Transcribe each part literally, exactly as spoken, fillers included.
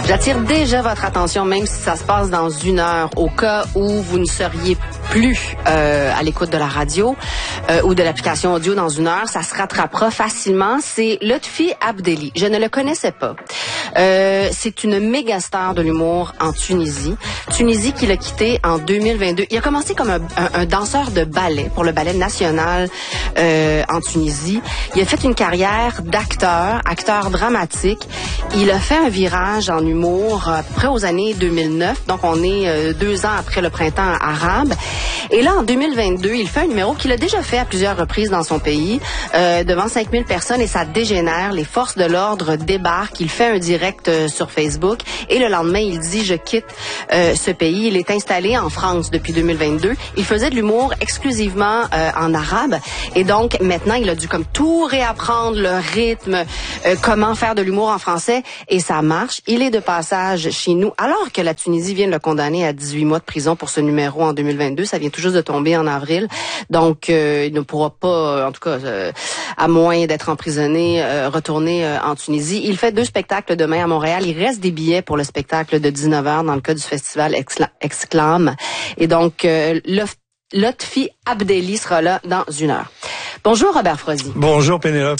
J'attire déjà votre attention, même si ça se passe dans une heure, au cas où vous ne seriez plus euh, à l'écoute de la radio euh, ou de l'application audio dans une heure, ça se rattrapera facilement. C'est Lotfi Abdelli. Je ne le connaissais pas. Euh, c'est une méga star de l'humour en Tunisie. Tunisie qu'il a quitté en deux mille vingt-deux. Il a commencé comme un, un, un danseur de ballet pour le ballet national euh, en Tunisie. Il a fait une carrière d'acteur, acteur dramatique. Il a fait un virage en humour à peu près aux années deux mille neuf. Donc, on est euh, deux ans après le printemps arabe. Et là, en deux mille vingt-deux, il fait un numéro qu'il a déjà fait à plusieurs reprises dans son pays, euh, devant cinq mille personnes, et ça dégénère. Les forces de l'ordre débarquent. Il fait un direct euh, sur Facebook. Et le lendemain, il dit « Je quitte euh, ce pays ». Il est installé en France depuis deux mille vingt-deux. Il faisait de l'humour exclusivement euh, en arabe. Et donc, maintenant, il a dû comme tout réapprendre, le rythme, euh, comment faire de l'humour en français. Et ça marche. Il est de passage chez nous, alors que la Tunisie vient de le condamner à dix-huit mois de prison pour ce numéro en deux mille vingt-deux. Ça vient tout juste de tomber en avril. Donc, euh, il ne pourra pas, en tout cas, euh, à moins d'être emprisonné, euh, retourner euh, en Tunisie. Il fait deux spectacles demain à Montréal. Il reste des billets pour le spectacle de dix-neuf heures dans le cas du festival Excla- Exclame. Et donc, euh, Lotfi Abdelli sera là dans une heure. Bonjour, Robert Frozy. Bonjour, Pénélope.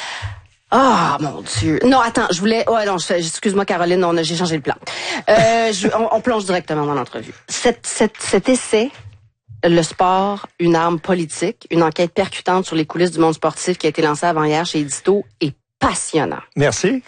Ah, oh, mon Dieu. Non, attends, je voulais... Ouais, non, je... excuse-moi, Caroline, on a... j'ai changé le plan. Euh, je... on, on plonge directement dans l'entrevue. Cet, cet, cet essai, le sport, une arme politique, une enquête percutante sur les coulisses du monde sportif qui a été lancée avant-hier chez Édito, est passionnant. Merci.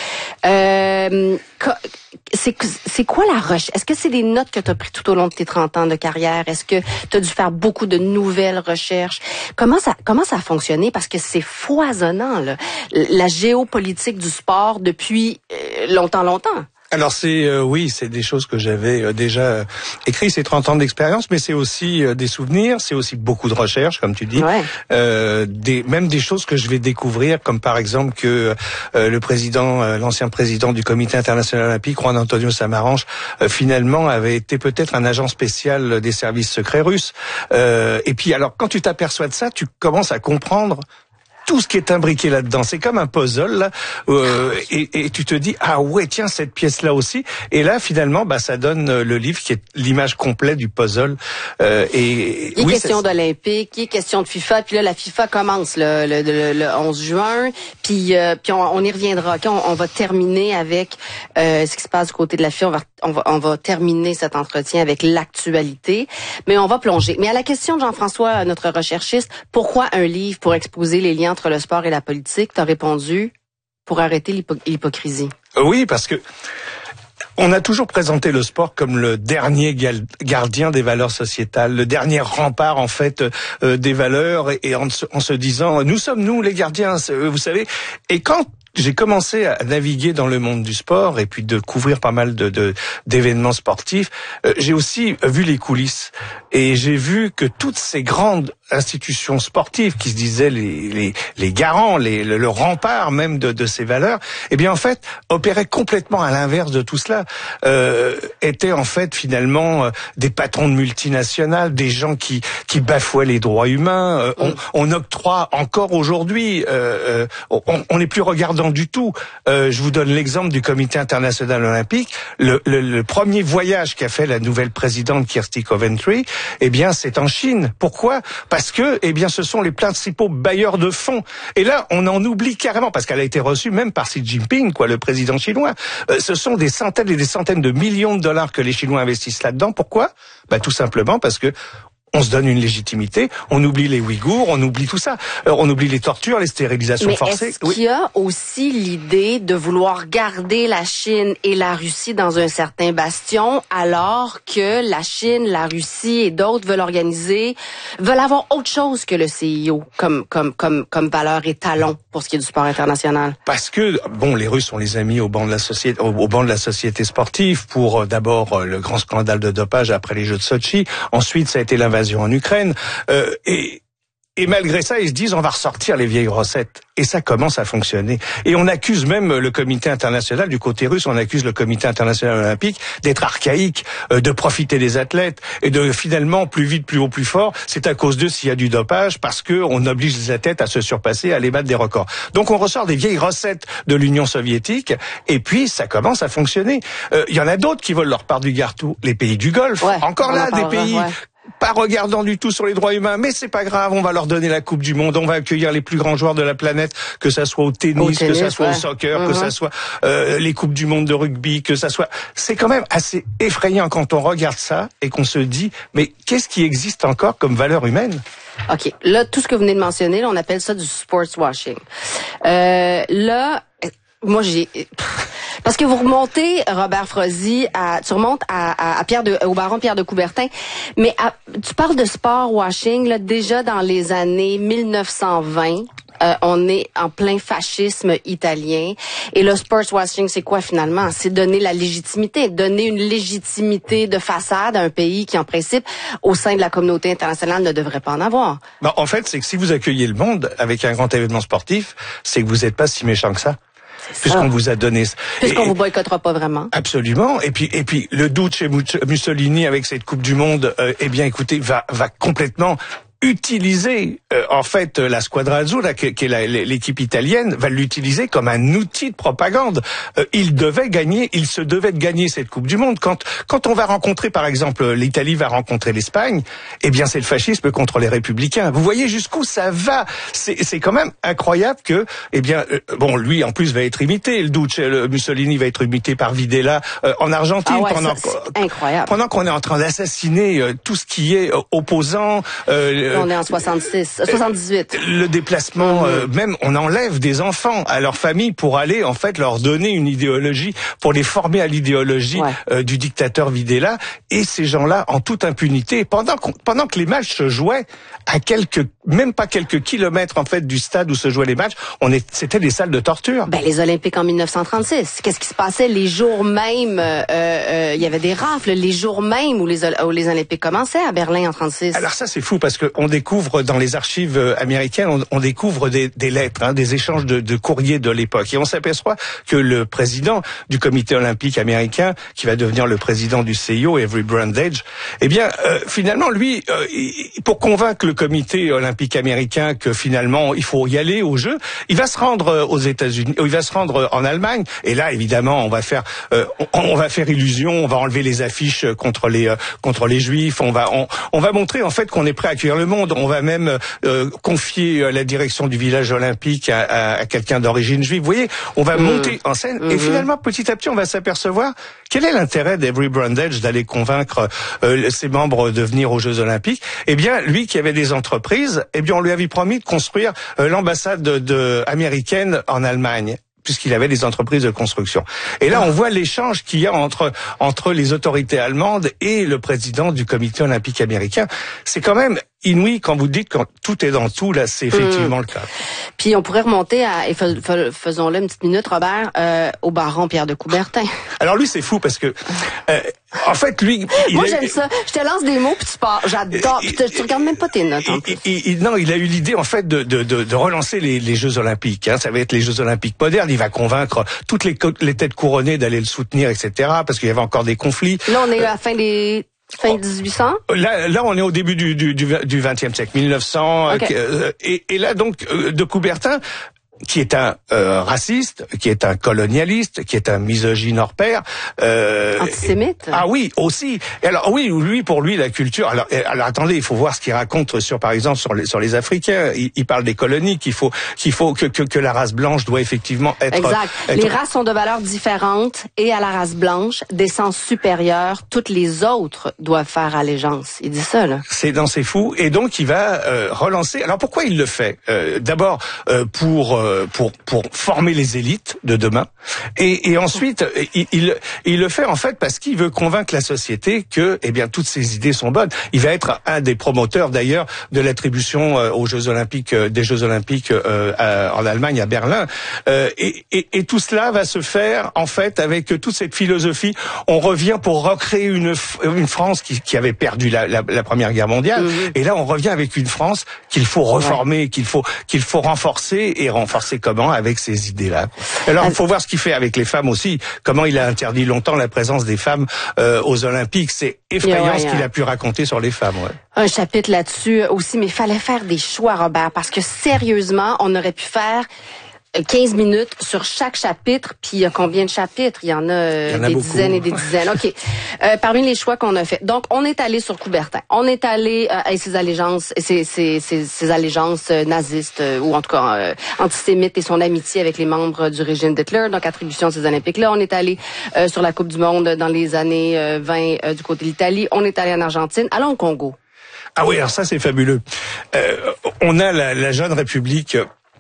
Euh, c'est, c'est quoi la recherche? Est-ce que c'est des notes que tu as prises tout au long de tes trente ans de carrière? Est-ce que tu as dû faire beaucoup de nouvelles recherches? Comment ça, comment ça a fonctionné? Parce que c'est foisonnant, là. La géopolitique du sport depuis euh, longtemps, longtemps. Alors c'est euh, oui, c'est des choses que j'avais euh, déjà euh, écrit, c'est trente ans d'expérience, mais c'est aussi euh, des souvenirs, c'est aussi beaucoup de recherches, comme tu dis, ouais. euh, des même des choses que je vais découvrir, comme par exemple que euh, le président, euh, l'ancien président du Comité international olympique, Juan Antonio Samaranch, euh, finalement avait été peut-être un agent spécial des services secrets russes. Euh, et puis alors quand tu t'aperçois de ça, tu commences à comprendre tout ce qui est imbriqué là-dedans. C'est comme un puzzle, là, euh, et, et tu te dis, ah ouais, tiens, cette pièce-là aussi. Et là, finalement, bah, ça donne le livre qui est l'image complète du puzzle. Euh, et, il est oui, question c'est... d'Olympique, il est question de FIFA, puis là, la FIFA commence le, le, le, le onze juin, puis, euh, puis on, on y reviendra. Okay? On, on va terminer avec euh, ce qui se passe du côté de la FIFA. On va, on va, on va terminer cet entretien avec l'actualité, mais on va plonger. Mais à la question de Jean-François, notre recherchiste, pourquoi un livre pour exposer les liens entre le sport et la politique, t'as répondu pour arrêter l'hypo- l'hypocrisie. Oui, parce que on a toujours présenté le sport comme le dernier gal- gardien des valeurs sociétales, le dernier rempart en fait euh, des valeurs, et, et en, se, en se disant nous sommes nous les gardiens, vous savez. Et quand j'ai commencé à naviguer dans le monde du sport et puis de couvrir pas mal de, de d'événements sportifs, euh, j'ai aussi vu les coulisses et j'ai vu que toutes ces grandes institutions sportives qui se disaient les les, les garants, les, le, le rempart même de, de ces valeurs, eh bien en fait opéraient complètement à l'inverse de tout cela. Euh, étaient en fait finalement euh, des patrons de multinationales, des gens qui qui bafouaient les droits humains. Euh, on, on octroie encore aujourd'hui, euh, euh, on n'est plus regardant du tout. Euh, je vous donne l'exemple du Comité international olympique. Le, le, le premier voyage qu'a fait la nouvelle présidente Kirsty Coventry, eh bien, c'est en Chine. Pourquoi ? Parce que, eh bien, ce sont les principaux bailleurs de fonds. Et là, on en oublie carrément, parce qu'elle a été reçue même par Xi Jinping, quoi, le président chinois. Euh, ce sont des centaines et des centaines de millions de dollars que les Chinois investissent là-dedans. Pourquoi ? Bah, tout simplement parce que on se donne une légitimité, on oublie les Ouïghours, on oublie tout ça. Alors, on oublie les tortures, les stérilisations Mais forcées. Est-ce qu'il y a aussi l'idée de vouloir garder la Chine et la Russie dans un certain bastion, alors que la Chine, la Russie et d'autres veulent organiser, veulent avoir autre chose que le C I O comme comme comme comme valeur et talon pour ce qui est du sport international? Parce que bon, les Russes, on les a mis au banc de la société, au, au banc de la société sportive pour euh, d'abord euh, le grand scandale de dopage après les Jeux de Sotchi. Ensuite, ça a été l'invasion en Ukraine. Euh, et Et malgré ça, ils se disent on va ressortir les vieilles recettes. Et ça commence à fonctionner. Et on accuse même le comité international, du côté russe, on accuse le comité international olympique d'être archaïque, euh, de profiter des athlètes et de finalement plus vite, plus haut, plus fort. C'est à cause d'eux s'il y a du dopage, parce que on oblige les athlètes à se surpasser, à aller battre des records. Donc on ressort des vieilles recettes de l'Union soviétique et puis ça commence à fonctionner. Il euh, y en a d'autres qui veulent leur part du gâteau. Les pays du Golfe, ouais, encore là, des pays... Ouais. Pas regardant du tout sur les droits humains, mais c'est pas grave, on va leur donner la Coupe du Monde, on va accueillir les plus grands joueurs de la planète, que ça soit au tennis, au tennis que ça soit ouais. au soccer, mm-hmm. que ça soit euh, les Coupes du Monde de rugby, que ça soit... C'est quand même assez effrayant quand on regarde ça et qu'on se dit, mais qu'est-ce qui existe encore comme valeur humaine? OK. Là, tout ce que vous venez de mentionner, là, on appelle ça du sports washing. Euh, là, moi, j'ai... Parce que vous remontez, Robert Frozy, à, tu remontes à, à, à Pierre de, au baron Pierre de Coubertin, mais à, tu parles de sport washing, là, déjà dans les années mille neuf cent vingt, euh, on est en plein fascisme italien, et le sports washing, c'est quoi finalement? C'est donner la légitimité, donner une légitimité de façade à un pays qui, en principe, au sein de la communauté internationale, ne devrait pas en avoir. Ben, en fait, c'est que si vous accueillez le monde avec un grand événement sportif, c'est que vous n'êtes pas si méchant que ça. Puisqu'on vous a donné... Puisqu'on et, vous boycottera pas vraiment. Absolument. Et puis, et puis, le Duce Mussolini avec cette Coupe du Monde, euh, eh bien, écoutez, va, va complètement utiliser, euh, en fait, la Squadra Azzurra, qui, qui est la, l'équipe italienne, va l'utiliser comme un outil de propagande. Euh, il devait gagner, il se devait de gagner cette Coupe du Monde. Quand, quand on va rencontrer, par exemple, l'Italie va rencontrer l'Espagne, eh bien, c'est le fascisme contre les républicains. Vous voyez jusqu'où ça va. C'est, c'est quand même incroyable que, eh bien, euh, bon, lui, en plus, va être imité. Le Duce, le Mussolini va être imité par Videla euh, en Argentine. Ah ouais, pendant, ça, c'est incroyable. Pendant qu'on est en train d'assassiner euh, tout ce qui est euh, opposant, euh, on est en soixante-six, soixante-dix-huit. Le déplacement, mmh. euh, même on enlève des enfants à leur famille pour aller en fait leur donner une idéologie, pour les former à l'idéologie ouais. euh, du dictateur Videla. Et ces gens-là, en toute impunité, pendant pendant que les matchs se jouaient à quelques, même pas quelques kilomètres en fait du stade où se jouaient les matchs, on est, c'était des salles de torture. Ben les Olympiques en mille neuf cent trente-six. Qu'est-ce qui se passait les jours même? Euh, euh, il y avait des rafles les jours même où les où les Olympiques commençaient à Berlin en trente-six. Alors ça c'est fou parce que on découvre dans les archives américaines, on, on découvre des, des lettres, hein, des échanges de, de courriers de l'époque, et on s'aperçoit que le président du Comité olympique américain, qui va devenir le président du C I O, Avery Brundage, eh bien euh, finalement lui, euh, pour convaincre le Comité olympique américain que finalement il faut y aller aux Jeux, il va se rendre aux États-Unis, il va se rendre en Allemagne, et là évidemment on va faire, euh, on, on va faire illusion, on va enlever les affiches contre les euh, contre les Juifs, on va on, on va montrer en fait qu'on est prêt à accueillir le monde. On va même euh, confier la direction du village olympique à, à, à quelqu'un d'origine juive. Vous voyez, on va mmh. monter en scène mmh. et finalement, petit à petit, on va s'apercevoir quel est l'intérêt d'Avery Brundage d'aller convaincre euh, ses membres de venir aux Jeux olympiques. Eh bien, lui qui avait des entreprises, eh bien, on lui avait promis de construire euh, l'ambassade de, de, américaine en Allemagne, puisqu'il avait des entreprises de construction. Et là, on voit l'échange qu'il y a entre entre les autorités allemandes et le président du Comité olympique américain. C'est quand même inouï quand vous dites que tout est dans tout, là, c'est effectivement mmh. le cas. Puis on pourrait remonter à, et fais, fais, faisons-le une petite minute, Robert, euh, au baron Pierre de Coubertin. Alors lui, c'est fou parce que, euh, en fait, lui... Il Moi, a, j'aime ça. Je te lance des mots, puis tu pars. J'adore. Puis tu regardes même pas tes notes. En plus. Il, il, non, il a eu l'idée, en fait, de, de, de, de relancer les, les Jeux olympiques. Hein. Ça va être les Jeux olympiques modernes. Il va convaincre toutes les, les têtes couronnées d'aller le soutenir, et cetera, parce qu'il y avait encore des conflits. Là, on est à la fin des... Fin dix-huit cents? Là, là, on est au début du, du, du vingtième siècle, mille neuf cents. Okay. Euh, et, et là, donc, euh, de Coubertin, qui est un euh, raciste, qui est un colonialiste, qui est un misogyne hors pair. Euh, Antisémite. Ah oui, aussi. Et alors oui, lui, pour lui, la culture. Alors, alors attendez, il faut voir ce qu'il raconte sur, par exemple, sur les sur les Africains. Il, il parle des colonies, qu'il faut qu'il faut que, que que la race blanche doit effectivement être. Exact. Être... Les races sont de valeurs différentes et à la race blanche, d'essence supérieure, toutes les autres doivent faire allégeance. Il dit ça là. C'est dans C'est fou. Et donc il va euh, relancer. Alors pourquoi il le fait euh, D'abord euh, pour euh, pour pour former les élites de demain. Et, et ensuite, il, il il le fait en fait parce qu'il veut convaincre la société que, eh bien, toutes ces idées sont bonnes. Il va être un des promoteurs d'ailleurs de l'attribution euh, aux Jeux Olympiques, euh, des Jeux Olympiques euh, à, en Allemagne, à Berlin. Euh, et, et, et tout cela va se faire en fait avec toute cette philosophie. On revient pour recréer une une France qui, qui avait perdu la, la, la Première Guerre mondiale. Mmh. Et là, on revient avec une France qu'il faut reformer, ouais. qu'il faut qu'il faut renforcer et renforcer comment avec ces idées-là. Alors, il faut voir ce qu'il fait avec les femmes aussi. Comment il a interdit longtemps la présence des femmes euh, aux Olympiques. C'est effrayant yeah, ouais, ce qu'il a pu raconter sur les femmes. Ouais. Un chapitre là-dessus aussi, mais il fallait faire des choix, Robert, parce que sérieusement, on aurait pu faire quinze minutes sur chaque chapitre, puis il y a combien de chapitres? Il y en a, euh, il y en a des beaucoup. dizaines et des dizaines. OK. Euh, parmi les choix qu'on a fait. Donc, on est allé sur Coubertin. On est allé euh, avec ses allégeances, ses, ses, ses, ses allégeances euh, nazistes, euh, ou en tout cas euh, antisémites, et son amitié avec les membres du régime d'Hitler, donc attribution de ces Olympiques-là. On est allé euh, sur la Coupe du Monde dans les années euh, vingt euh, du côté de l'Italie. On est allé en Argentine. Allons au Congo. Ah oui, alors ça, c'est fabuleux. Euh, on a la, la jeune République...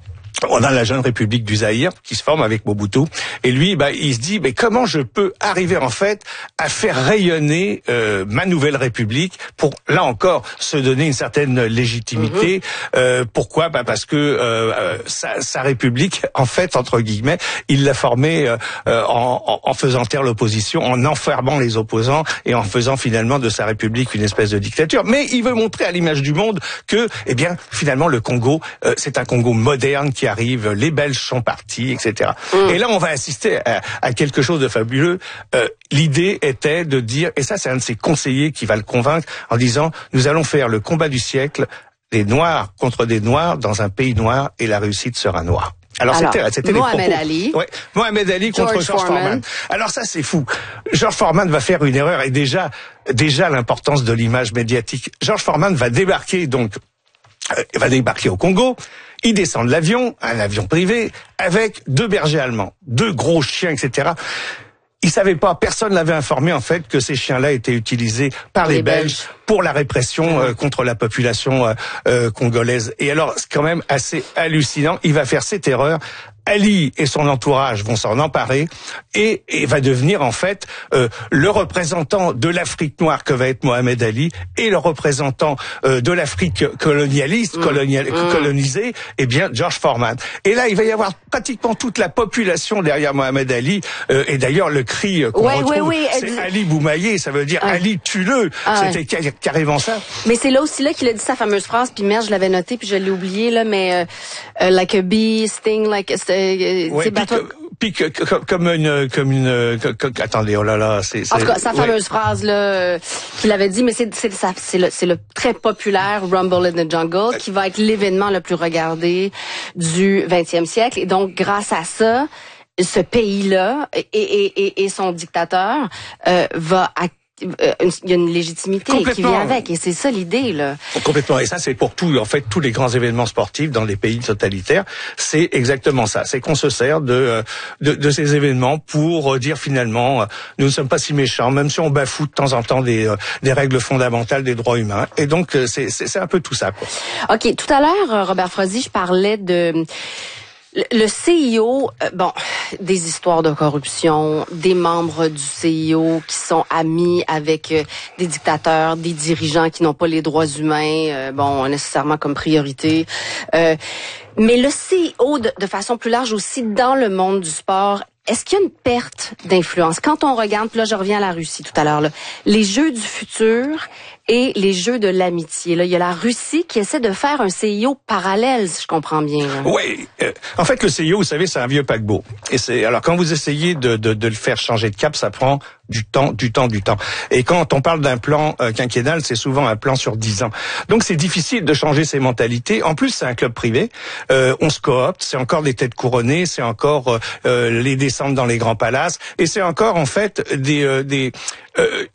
On a la jeune République du Zaïre qui se forme avec Mobutu, et lui, bah, il se dit, mais comment je peux arriver en fait à faire rayonner euh, ma nouvelle République pour là encore se donner une certaine légitimité. Mm-hmm. Euh, pourquoi Bah parce que euh, sa, sa République, en fait, entre guillemets, il l'a formée euh, en, en faisant taire l'opposition, en enfermant les opposants et en faisant finalement de sa République une espèce de dictature. Mais il veut montrer à l'image du monde que, eh bien, finalement, le Congo, euh, c'est un Congo moderne qui arrive, les Belges sont partis, et cetera. Mmh. Et là, on va assister à, à quelque chose de fabuleux. Euh, l'idée était de dire, et ça, c'est un de ses conseillers qui va le convaincre, en disant, nous allons faire le combat du siècle, des Noirs contre des Noirs dans un pays noir, et la réussite sera noire. Alors, Alors c'était, c'était Mohamed les propos. Ali. Ouais, Mohamed Ali contre George, George Foreman. Foreman. Alors ça, c'est fou. George Foreman va faire une erreur, et déjà, déjà l'importance de l'image médiatique. George Foreman va débarquer, donc, euh, va débarquer au Congo. Il descend de l'avion, un avion privé, avec deux bergers allemands, deux gros chiens, et cetera. Il savait pas, personne l'avait informé en fait que ces chiens-là étaient utilisés par les, les Belges, Belges pour la répression euh, contre la population euh, euh, congolaise. Et alors, c'est quand même assez hallucinant. Il va faire cette erreur. Ali et son entourage vont s'en emparer et, et va devenir en fait euh, le représentant de l'Afrique noire que va être Mohamed Ali et le représentant euh, de l'Afrique colonialiste, colonial, mmh. colonisée, eh bien George Foreman. Et là, il va y avoir pratiquement toute la population derrière Mohamed Ali. Euh, et d'ailleurs, le cri qu'on ouais, retrouve, ouais, ouais, c'est elle... Ali Boumaillé, ça veut dire ah. Ali tue-le. Ah, C'était ouais. carrément ça. Mais c'est là aussi là qu'il a dit sa fameuse phrase. Puis merde, je l'avais noté puis je l'ai oublié là, mais euh, like a bee, sting like a Ouais, pique, pique comme une, comme une, comme, attendez, oh là là, c'est, c'est en tout cas, sa fameuse ouais. phrase, là, qu'il avait dit, mais c'est, c'est, c'est le, c'est le très populaire Rumble in the Jungle, qui va être l'événement le plus regardé du vingtième siècle. Et donc, grâce à ça, ce pays-là et, et, et, et son dictateur, euh, va il y a une légitimité qui vient avec, et c'est ça l'idée là. Complètement, et ça c'est pour tout, en fait, tous les grands événements sportifs dans les pays totalitaires, c'est exactement ça. C'est qu'on se sert de, de de ces événements pour dire finalement, nous ne sommes pas si méchants, même si on bafoue de temps en temps des des règles fondamentales des droits humains. Et donc c'est c'est, c'est un peu tout ça, quoi. Ok, tout à l'heure, Robert Frozy, je parlais de le C I O, euh, bon, des histoires de corruption, des membres du C I O qui sont amis avec euh, des dictateurs, des dirigeants qui n'ont pas les droits humains, euh, bon, nécessairement comme priorité. Euh, mais le C I O, de, de façon plus large aussi, dans le monde du sport, est-ce qu'il y a une perte d'influence? Quand on regarde, puis là, je reviens à la Russie tout à l'heure, là, les Jeux du futur et les Jeux de l'amitié. Là, il y a la Russie qui essaie de faire un C I O parallèle, si je comprends bien. Oui. Euh, en fait, le C I O, vous savez, c'est un vieux paquebot. Et c'est alors quand vous essayez de, de, de le faire changer de cap, ça prend du temps, du temps, du temps. Et quand on parle d'un plan euh, quinquennal, c'est souvent un plan sur dix ans. Donc c'est difficile de changer ses mentalités. En plus, c'est un club privé. Euh, on se coopte, c'est encore des têtes couronnées, c'est encore euh, les descentes dans les grands palaces, et c'est encore en fait des euh, des euh,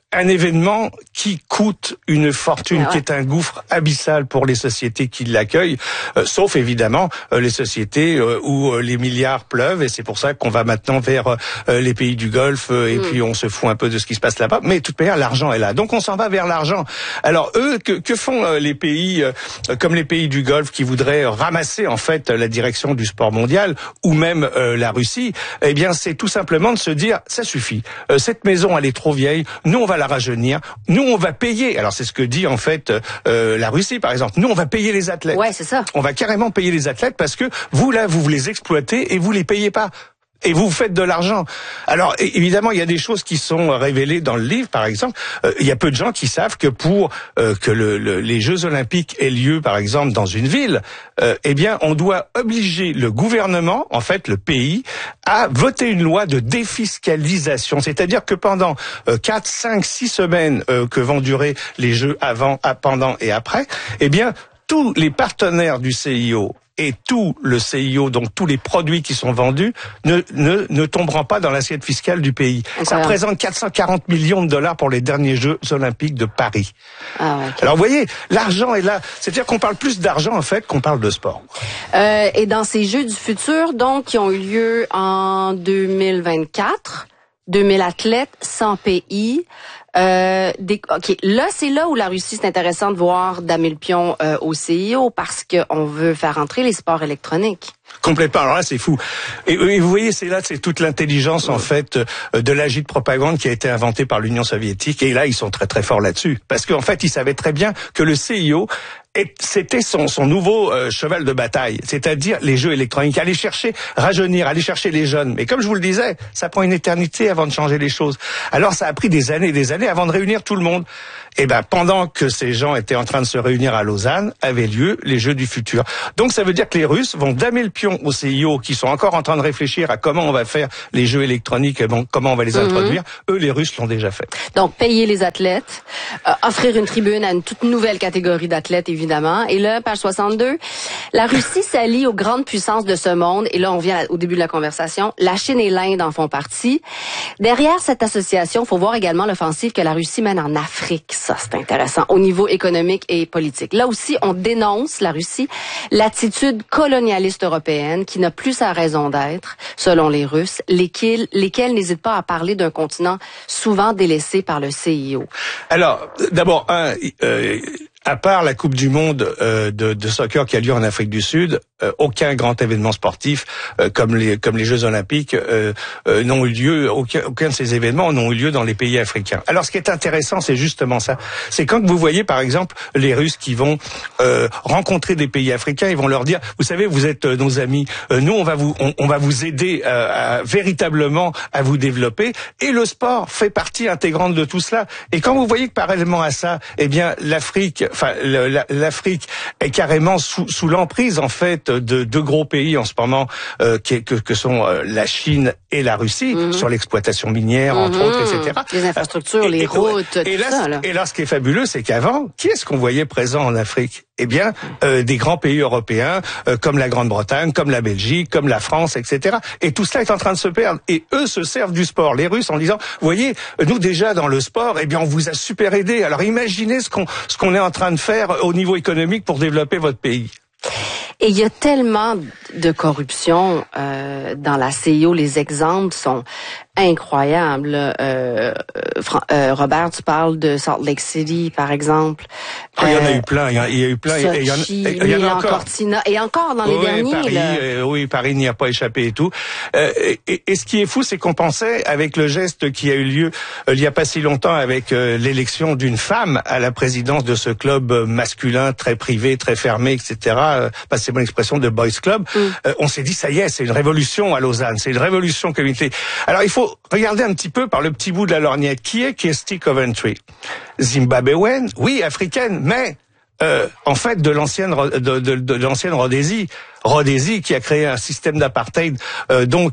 un événement qui coûte une fortune, ah ouais. qui est un gouffre abyssal pour les sociétés qui l'accueillent, euh, sauf évidemment euh, les sociétés euh, où euh, les milliards pleuvent, et c'est pour ça qu'on va maintenant vers euh, les pays du Golfe, euh, et mm. puis on se fout un peu de ce qui se passe là-bas, mais de toute manière, l'argent est là. Donc on s'en va vers l'argent. Alors eux, que, que font euh, les pays euh, comme les pays du Golfe qui voudraient ramasser en fait la direction du sport mondial, ou même euh, la Russie? Eh bien, c'est tout simplement de se dire, ça suffit, euh, cette maison elle est trop vieille, nous on va la rajeunir. Nous, on va payer. Alors, c'est ce que dit en fait euh, la Russie, par exemple. Nous, on va payer les athlètes. Ouais, c'est ça. On va carrément payer les athlètes parce que vous, là, vous les exploitez et vous les payez pas. Et vous faites de l'argent. Alors évidemment, il y a des choses qui sont révélées dans le livre, par exemple. Euh, il y a peu de gens qui savent que pour euh, que le, le, les Jeux Olympiques aient lieu, par exemple, dans une ville, euh, eh bien, on doit obliger le gouvernement, en fait, le pays, à voter une loi de défiscalisation. C'est-à-dire que pendant euh, quatre, cinq, six semaines euh, que vont durer les Jeux avant, pendant et après, eh bien, tous les partenaires du C I O et tout le C I O, donc tous les produits qui sont vendus, ne, ne, ne tomberont pas dans l'assiette fiscale du pays. Incroyable. Ça représente quatre cent quarante millions de dollars pour les derniers Jeux Olympiques de Paris. Ah ouais, okay. Alors vous voyez, l'argent est là. C'est-à-dire qu'on parle plus d'argent en fait qu'on parle de sport. Euh, et dans ces Jeux du futur, donc, qui ont eu lieu en deux mille vingt-quatre, deux mille athlètes, cent pays. Euh, des, ok, là c'est là où la Russie, c'est intéressant de voir damer le pion euh, au C I O parce qu'on veut faire entrer les sports électroniques. Complètement. Alors là, c'est fou. Et, et vous voyez, c'est là, c'est toute l'intelligence en fait de l'agite propagande qui a été inventée par l'Union soviétique. Et là, ils sont très très forts là-dessus, parce qu'en fait, ils savaient très bien que le C I O, et c'était son, son nouveau euh, cheval de bataille, c'est-à-dire les jeux électroniques. Aller chercher, rajeunir, aller chercher les jeunes. Mais comme je vous le disais, ça prend une éternité avant de changer les choses. Alors ça a pris des années et des années avant de réunir tout le monde. Et ben pendant que ces gens étaient en train de se réunir à Lausanne, avaient lieu les Jeux du futur. Donc ça veut dire que les Russes vont damer le pion au C I O, qui sont encore en train de réfléchir à comment on va faire les jeux électroniques, bon, comment on va les mm-hmm. introduire. Eux, les Russes l'ont déjà fait. Donc payer les athlètes, euh, offrir une tribune à une toute nouvelle catégorie d'athlètes, évidemment. Et là, page soixante-deux, la Russie s'allie aux grandes puissances de ce monde. Et là, on vient au début de la conversation. La Chine et l'Inde en font partie. Derrière cette association, il faut voir également l'offensive que la Russie mène en Afrique. Ça, c'est intéressant, au niveau économique et politique. Là aussi, on dénonce, la Russie, l'attitude colonialiste européenne qui n'a plus sa raison d'être, selon les Russes, lesquels, lesquels n'hésitent pas à parler d'un continent souvent délaissé par le C I O. Alors, d'abord, un... Euh, à part la Coupe du Monde euh, de, de soccer qui a lieu en Afrique du Sud, euh, aucun grand événement sportif euh, comme les comme les Jeux Olympiques euh, euh, n'ont eu lieu. Aucun, aucun de ces événements n'ont eu lieu dans les pays africains. Alors, ce qui est intéressant, c'est justement ça. C'est quand vous voyez, par exemple, les Russes qui vont euh, rencontrer des pays africains, ils vont leur dire, vous savez, vous êtes euh, nos amis. Euh, nous, on va vous on, on va vous aider euh, à, véritablement à vous développer. Et le sport fait partie intégrante de tout cela. Et quand vous voyez que parallèlement à ça, eh bien, l'Afrique Enfin, l'Afrique est carrément sous, sous l'emprise en fait de deux gros pays en ce moment euh, que, que sont euh, la Chine et la Russie mm-hmm. sur l'exploitation minière, mm-hmm. entre autres, et cetera. Les infrastructures, et, les et, routes, et tout là, ça. Là. Et là, ce qui est fabuleux, c'est qu'avant, qui est-ce qu'on voyait présent en Afrique? Eh bien, euh, des grands pays européens euh, comme la Grande-Bretagne, comme la Belgique, comme la France, et cetera. Et tout cela est en train de se perdre. Et eux se servent du sport, les Russes, en disant, vous voyez, nous déjà dans le sport, eh bien, on vous a super aidé. Alors imaginez ce qu'on ce qu'on est en train de faire au niveau économique pour développer votre pays. Et il y a tellement de corruption euh, dans la C I O. Les exemples sont incroyables. Euh, euh, Robert, tu parles de Salt Lake City, par exemple. Oh, il y en a eu plein. Il y a, il y a eu plein. Sochi, il y en, il y en a encore. Cortina, et encore dans les oui, derniers. Paris, là. Euh, oui, Paris n'y a pas échappé et tout. Euh, et, et ce qui est fou, c'est qu'on pensait, avec le geste qui a eu lieu euh, il n'y a pas si longtemps, avec euh, l'élection d'une femme à la présidence de ce club masculin très privé, très fermé, et cetera. Euh, c'est mon expression de boys club. Mm. Euh, on s'est dit, ça y est, c'est une révolution à Lausanne. C'est une révolution communauté. Alors, il faut regarder un petit peu par le petit bout de la lorgnette. Qui est Kirsty Coventry? Zimbabwéenne, oui, africaine, mais euh, en fait de l'ancienne de, de, de, de l'ancienne Rhodésie, Rhodésie qui a créé un système d'apartheid. Euh, donc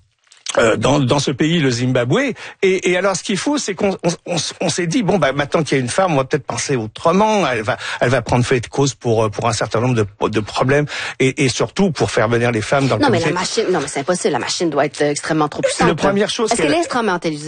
Euh, dans, dans ce pays, le Zimbabwe. Et, et alors, ce qu'il faut, c'est qu'on on, on, on s'est dit, bon, bah, maintenant qu'il y a une femme, on va peut-être penser autrement. Elle va, elle va prendre fait de cause pour pour un certain nombre de, de problèmes et, et surtout pour faire venir les femmes dans le non, comité. mais la machine, non, mais c'est impossible. La machine doit être extrêmement trop puissante. La première chose. Est-ce qu'elle est instrumentalisée?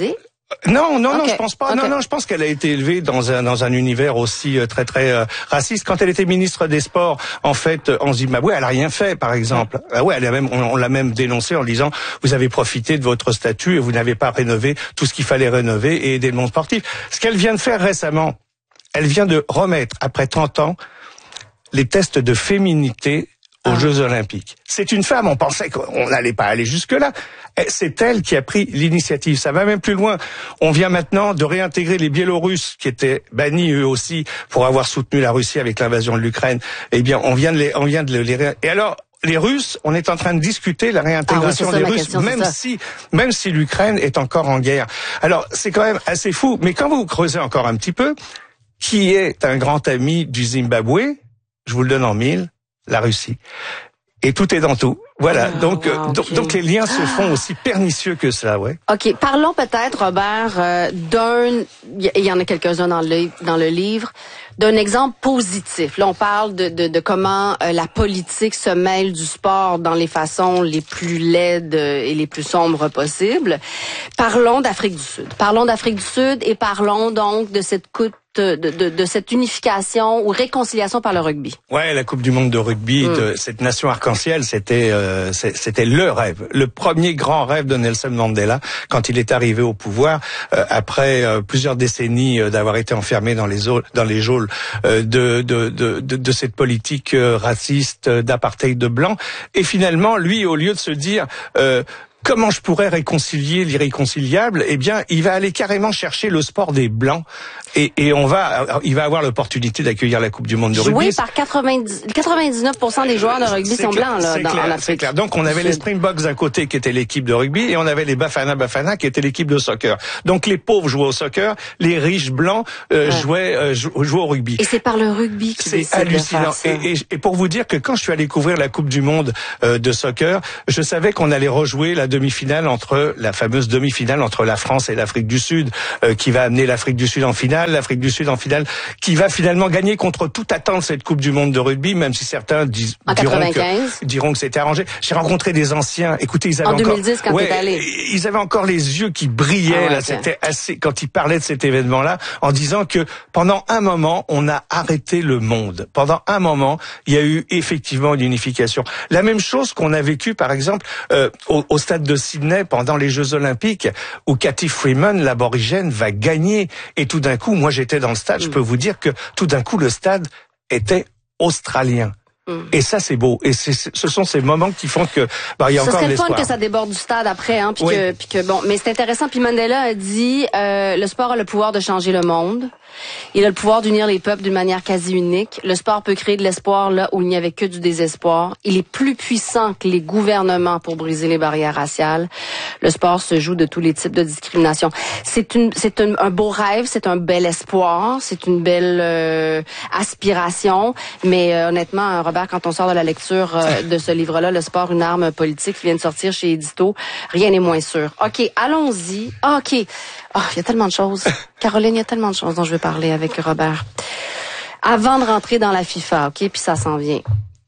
Non, non, okay. non, je pense pas. Okay. Non, non, je pense qu'elle a été élevée dans un dans un univers aussi très très euh, raciste. Quand elle était ministre des Sports, en fait, en Zimbabwe, elle a rien fait, par exemple. Ah ouais, elle a même, on, on l'a même dénoncé en disant vous avez profité de votre statut et vous n'avez pas rénové tout ce qu'il fallait rénover et aider le monde sportif. Ce qu'elle vient de faire récemment, elle vient de remettre après trente ans les tests de féminité aux ah. Jeux Olympiques. C'est une femme, on pensait qu'on n'allait pas aller jusque-là. C'est elle qui a pris l'initiative. Ça va même plus loin. On vient maintenant de réintégrer les Biélorusses qui étaient bannis eux aussi pour avoir soutenu la Russie avec l'invasion de l'Ukraine. Eh bien, on vient de les, on vient de les ré... Et alors, les Russes, on est en train de discuter la réintégration ah oui, ça, des Russes, question, même si, même si l'Ukraine est encore en guerre. Alors, c'est quand même assez fou. Mais quand vous creusez encore un petit peu, qui est un grand ami du Zimbabwe? Je vous le donne en mille. La Russie. Et tout est dans tout. Voilà. Ah, donc, wow, okay. donc, donc les liens se font aussi pernicieux que cela, ouais. Ok. Parlons peut-être, Robert, euh, d'un. Il y en a quelques-uns dans le dans le livre, d'un exemple positif. Là, on parle de de, de comment euh, la politique se mêle du sport dans les façons les plus laides et les plus sombres possibles. Parlons d'Afrique du Sud. Parlons d'Afrique du Sud et parlons donc de cette coupe. De, de, de cette unification ou réconciliation par le rugby. Ouais, la Coupe du Monde de rugby, mm. de cette nation arc-en-ciel, c'était euh, c'était le rêve, le premier grand rêve de Nelson Mandela quand il est arrivé au pouvoir euh, après euh, plusieurs décennies euh, d'avoir été enfermé dans les dans les geôles euh, de, de de de de cette politique euh, raciste euh, d'apartheid de blanc. Et finalement, lui, au lieu de se dire euh, comment je pourrais réconcilier l'irréconciliable? Eh bien, il va aller carrément chercher le sport des Blancs et, et on va, il va avoir l'opportunité d'accueillir la Coupe du Monde de rugby. Joué par quatre-vingt-dix, quatre-vingt-dix-neuf pour cent des joueurs de rugby sont clair, blancs là, dans, clair, en Afrique. C'est clair. Donc, on avait les Springboks à côté qui étaient l'équipe de rugby et on avait les Bafana Bafana qui étaient l'équipe de soccer. Donc, les pauvres jouaient au soccer, les riches blancs euh, ouais. jouaient, euh, jouaient au rugby. Et c'est par le rugby qui c'est hallucinant. Et, et, et pour vous dire que quand je suis allé couvrir la Coupe du Monde euh, de soccer, je savais qu'on allait rejouer la demi-finale entre la fameuse demi-finale entre la France et l'Afrique du Sud, euh, qui va amener l'Afrique du Sud en finale, l'Afrique du Sud en finale, qui va finalement gagner contre toute attente cette Coupe du Monde de rugby, même si certains disent, diront que, diront que c'était arrangé. J'ai rencontré des anciens, écoutez, ils avaient en encore, deux mille dix, quand ouais, t'es allé. Ils avaient encore les yeux qui brillaient, ah ouais, là, okay. C'était assez, quand ils parlaient de cet événement-là, en disant que pendant un moment, on a arrêté le monde. Pendant un moment, il y a eu effectivement une unification. La même chose qu'on a vécu, par exemple, euh, au, au stade de Sydney pendant les Jeux Olympiques, où Cathy Freeman, l'aborigène, va gagner. Et tout d'un coup, moi j'étais dans le stade, mmh. je peux vous dire que tout d'un coup, le stade était australien. Mmh. Et ça, c'est beau. Et c'est, ce sont ces moments qui font que, bah, il y a ça encore de l'espoir. Ce serait le fun que ça déborde du stade après, hein, puis oui. que, puis que, bon, mais c'est intéressant. Puis Mandela a dit, euh, le sport a le pouvoir de changer le monde. Il a le pouvoir d'unir les peuples d'une manière quasi unique. Le sport peut créer de l'espoir là où il n'y avait que du désespoir. Il est plus puissant que les gouvernements pour briser les barrières raciales. Le sport se joue de tous les types de discrimination. C'est une, c'est un, un beau rêve, c'est un bel espoir, c'est une belle euh, aspiration. Mais euh, honnêtement, Robert, quand on sort de la lecture euh, de ce livre-là, Le sport, une arme politique, qui vient de sortir chez Édito, rien n'est moins sûr. Ok, allons-y. Ah, ok. Oh, il y a tellement de choses. Caroline, il y a tellement de choses dont je veux parler avec Robert. Avant de rentrer dans la FIFA, OK, puis ça s'en vient.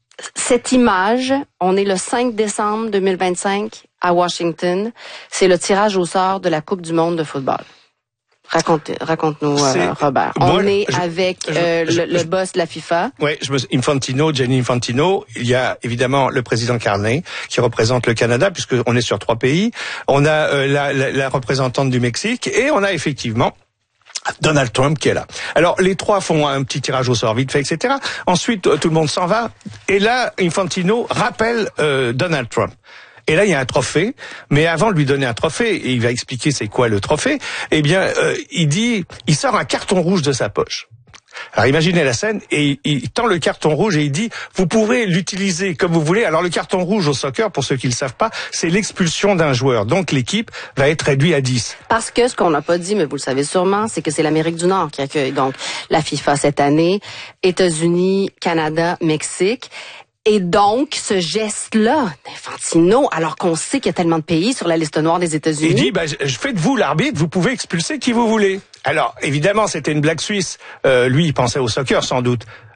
Cette image, on est le cinq décembre deux mille vingt-cinq à Washington. C'est le tirage au sort de la Coupe du monde de football. Raconte, raconte-nous, euh, Robert. On bon, est je, avec euh, je, le, je, le boss de la FIFA. Oui, je me, Infantino, Gianni Infantino. Il y a évidemment le président Carney qui représente le Canada, puisque on est sur trois pays. On a euh, la, la, la représentante du Mexique et on a effectivement Donald Trump qui est là. Alors les trois font un petit tirage au sort vite fait, et cetera. Ensuite, tout le monde s'en va. Et là, Infantino rappelle euh, Donald Trump. Et là, il y a un trophée, mais avant de lui donner un trophée, et il va expliquer c'est quoi le trophée, eh bien, euh, il dit, il sort un carton rouge de sa poche. Alors imaginez la scène, et il tend le carton rouge et il dit, vous pourrez l'utiliser comme vous voulez. Alors le carton rouge au soccer, pour ceux qui ne le savent pas, c'est l'expulsion d'un joueur. Donc l'équipe va être réduite à dix. Parce que ce qu'on n'a pas dit, mais vous le savez sûrement, c'est que c'est l'Amérique du Nord qui accueille donc la FIFA cette année, États-Unis, Canada, Mexique. Et donc, ce geste-là d'Infantino, alors qu'on sait qu'il y a tellement de pays sur la liste noire des États-Unis... Il dit, bah, je fais de vous l'arbitre, vous pouvez expulser qui vous voulez. Alors, évidemment, c'était une blague suisse. Euh, lui, il pensait au soccer, sans doute.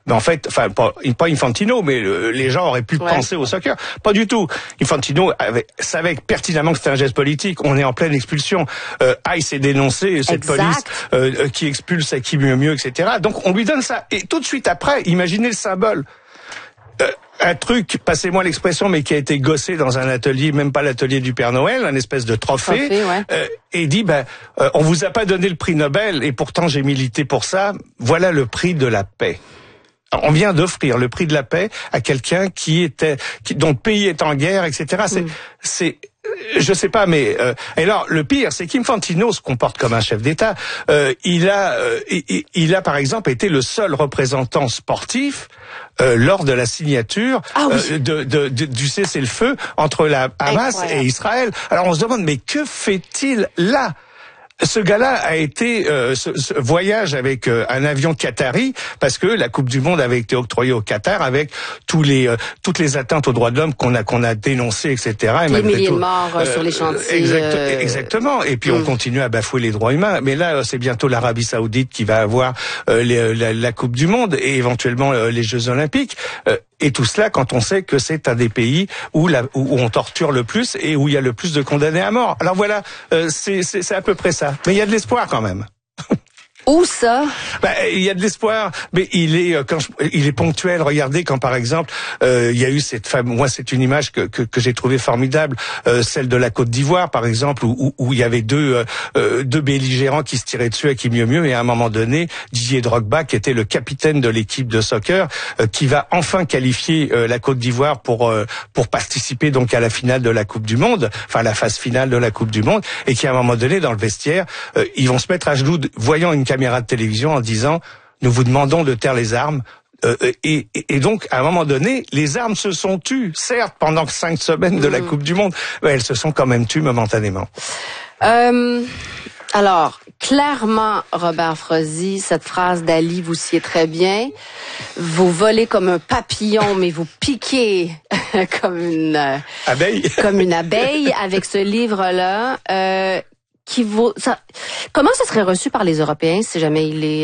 ben en fait, enfin pas, pas Infantino, mais euh, les gens auraient pu ouais. penser au soccer. Pas du tout. Infantino avait, savait pertinemment que c'était un geste politique. On est en pleine expulsion. Euh, Ice est dénoncé cette exact. police euh, qui expulse à qui mieux mieux, et cetera. Donc on lui donne ça. Et tout de suite après, imaginez le symbole. Euh, un truc, passez-moi l'expression, mais qui a été gossé dans un atelier, même pas l'atelier du Père Noël, un espèce de trophée, trophée ouais. euh, et dit, ben, euh, on vous a pas donné le prix Nobel, et pourtant j'ai milité pour ça, voilà le prix de la paix. On vient d'offrir le prix de la paix à quelqu'un qui était, qui, dont le pays est en guerre, et cetera. C'est, mm. c'est, je sais pas, mais euh, et alors le pire, c'est qu'Infantino se comporte comme un chef d'État. Euh, il a, euh, il, il a par exemple été le seul représentant sportif euh, lors de la signature ah oui. euh, de, de, de, du cessez-le-feu entre la Hamas Incroyable. et Israël. Alors on se demande, mais que fait-il là? Ce gars-là a été euh, ce, ce voyage avec euh, un avion qatari parce que la Coupe du Monde avait été octroyée au Qatar avec tous les euh, toutes les atteintes aux droits de l'homme qu'on a qu'on a dénoncées, et cetera. Et les milliers de morts euh, sur les chantiers. Exact, euh... Exactement. Et puis mm. on continue à bafouer les droits humains. Mais là, c'est bientôt l'Arabie Saoudite qui va avoir euh, les, la, la Coupe du Monde et éventuellement euh, les Jeux Olympiques. Euh, Et tout cela quand on sait que c'est un des pays où, la, où on torture le plus et où il y a le plus de condamnés à mort. Alors voilà, euh, c'est, c'est, c'est à peu près ça. Mais il y a de l'espoir quand même. Où ça? Ben, il y a de l'espoir, mais il est quand je, il est ponctuel. Regardez quand par exemple euh, il y a eu cette femme. Moi, c'est une image que que, que j'ai trouvée formidable, euh, celle de la Côte d'Ivoire par exemple, où, où, où il y avait deux euh, deux belligérants qui se tiraient dessus à qui mieux mieux. Et à un moment donné, Didier Drogba, qui était le capitaine de l'équipe de soccer, euh, qui va enfin qualifier euh, la Côte d'Ivoire pour euh, pour participer donc à la finale de la Coupe du Monde, enfin la phase finale de la Coupe du Monde, et qui à un moment donné dans le vestiaire, euh, ils vont se mettre à genoux, voyant une caméra de télévision en disant nous vous demandons de taire les armes euh, et, et, et donc à un moment donné les armes se sont tues certes pendant cinq semaines de la Coupe du Monde mais elles se sont quand même tues momentanément. Euh, alors clairement Robert Frozy, cette phrase d'Ali vous sied très bien. Vous volez comme un papillon mais vous piquez comme une euh, abeille comme une abeille avec ce livre là. Euh, Qui vaut ça. Comment ça serait reçu par les Européens si jamais il est